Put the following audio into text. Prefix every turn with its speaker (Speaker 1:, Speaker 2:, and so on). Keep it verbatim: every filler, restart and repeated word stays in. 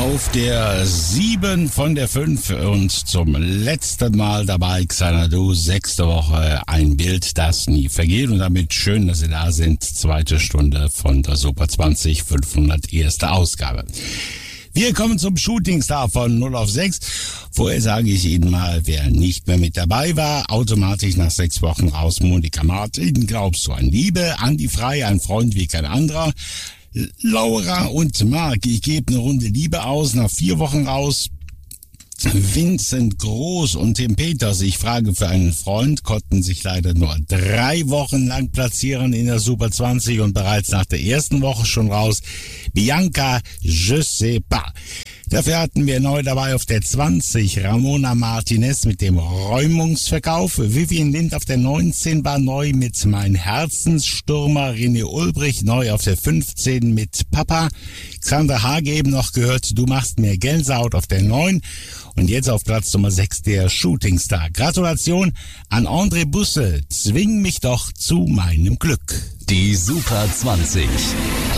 Speaker 1: Auf der sieben von der fünf und zum letzten Mal dabei, Xanadu, sechste Woche, ein Bild, das nie vergeht. Und damit schön, dass Sie da sind. Zweite Stunde von der Super zwanzig fünfhundert, erste Ausgabe. Wir kommen zum Shootingstar von null auf sechs. Vorher sage ich Ihnen mal, wer nicht mehr mit dabei war, automatisch nach sechs Wochen raus. Monika Martin, Glaubst du an Liebe? Andi Frey, ein Freund wie kein anderer. Laura und Marc, ich gebe eine Runde Liebe aus, nach vier Wochen raus. Vincent Groß und Tim Peters, ich frage für einen Freund, konnten sich leider nur drei Wochen lang platzieren in der Super zwanzig und bereits nach der ersten Woche schon raus. Bianca, je sais pas. Dafür hatten wir neu dabei auf der zwanzig Ramona Martinez mit dem Räumungsverkauf. Vivian Lind auf der neunzehn war neu mit Mein Herzensstürmer. René Ulbrich neu auf der fünfzehn mit Papa. Xander Hage eben noch gehört, Du machst mir Gänsehaut auf der neun. Und jetzt auf Platz Nummer sechs der Shootingstar. Gratulation an André Busse. Zwing mich doch zu meinem Glück.
Speaker 2: Die Super zwanzig.